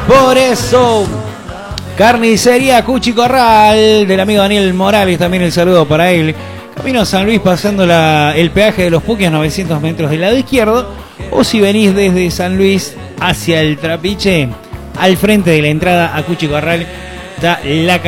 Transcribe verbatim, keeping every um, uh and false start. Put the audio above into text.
Por eso, carnicería Cuchi Corral, del amigo Daniel Morales, también el saludo para él. Camino a San Luis, pasando la, el peaje de los Puques, novecientos metros del lado izquierdo. O si venís desde San Luis hacia el Trapiche, al frente de la entrada a Cuchi Corral está la